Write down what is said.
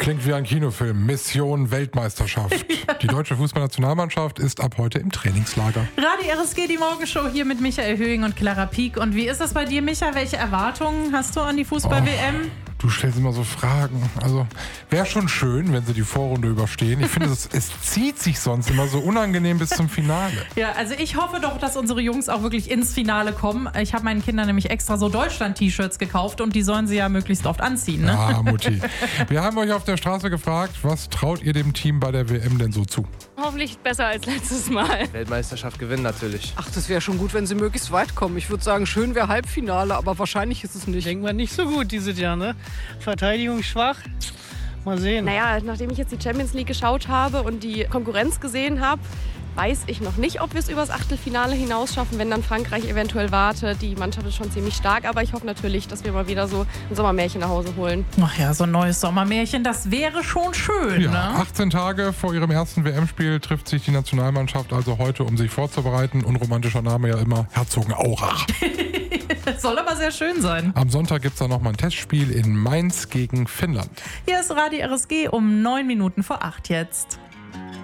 Klingt wie ein Kinofilm. Mission Weltmeisterschaft. Die deutsche Fußballnationalmannschaft ist ab heute im Trainingslager. Radio RSG, die Morgenshow hier mit Michael Höhing und Clara Pieck. Und wie ist das bei dir, Micha? Welche Erwartungen hast du an die Fußball-WM? Du stellst immer so Fragen. Also, wäre schon schön, wenn sie die Vorrunde überstehen. Ich finde, es zieht sich sonst immer so unangenehm bis zum Finale. Ja, also ich hoffe doch, dass unsere Jungs auch wirklich ins Finale kommen. Ich habe meinen Kindern nämlich extra so Deutschland-T-Shirts gekauft und die sollen sie ja möglichst oft anziehen, ne? Ah, Mutti. Wir haben euch auf der Straße gefragt, was traut ihr dem Team bei der WM denn so zu? Hoffentlich besser als letztes Mal. Weltmeisterschaft gewinnen natürlich. Ach, das wäre schon gut, wenn sie möglichst weit kommen. Ich würde sagen, schön wäre Halbfinale, aber wahrscheinlich ist es nicht. Denkt man nicht so gut dieses Jahr, ne? Verteidigung schwach. Mal sehen. Naja, nachdem ich jetzt die Champions League geschaut habe und die Konkurrenz gesehen habe, weiß ich noch nicht, ob wir es übers Achtelfinale hinaus schaffen, wenn dann Frankreich eventuell wartet. Die Mannschaft ist schon ziemlich stark, aber ich hoffe natürlich, dass wir mal wieder so ein Sommermärchen nach Hause holen. Ach ja, so ein neues Sommermärchen, das wäre schon schön, Ja, ne? 18 Tage vor ihrem ersten WM-Spiel trifft sich die Nationalmannschaft also heute, um sich vorzubereiten. Unromantischer Name ja immer Herzogenaurach. Das soll aber sehr schön sein. Am Sonntag gibt es dann nochmal ein Testspiel in Mainz gegen Finnland. Hier ist Radio RSG um 9 Minuten vor 8 jetzt.